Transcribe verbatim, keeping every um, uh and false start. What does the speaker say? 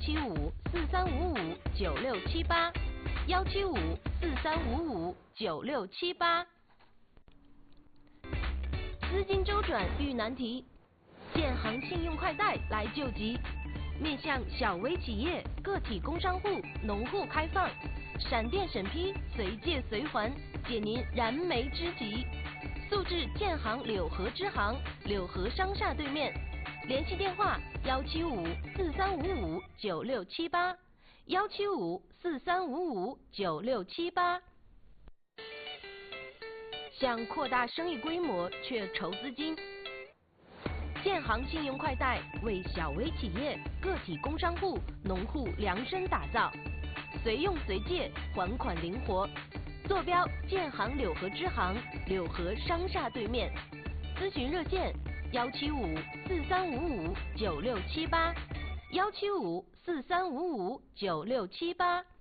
七五四三五五九六七八，幺七五四三五五九六七八。资金周转遇难题，建行信用快贷来救急。面向小微企业、个体工商户、农户开放，闪电审批，随借随还，解您燃眉之急。速至建行柳河支行，柳河商厦对面，联系电话：幺七五四三五五九六七八，幺七五四三五五九六七八。想扩大生意规模却筹资金，建行信用快贷为小微企业、个体工商户、农户量身打造，随用随借，还款灵活。坐标：建行柳河支行，柳河商厦对面。咨询热线：幺七五四三五五九六七八，幺七五四三五五九六七八。